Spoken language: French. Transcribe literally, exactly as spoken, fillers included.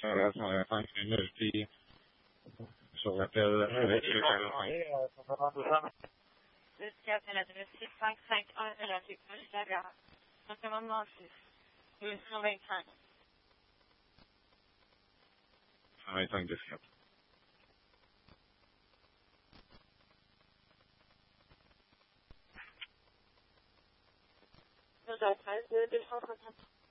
euh, sur la cinq minutes, puis sur l'appel avec le calendrier, ça va rendre ça. Jusqu'à l'adresse six cinq cinq un de la rue Paul Lagarde. Un commandement six, deux cent vingt-cinq. cent vingt-cinq dix-quatre. deux cent treize, deux cent cinquante.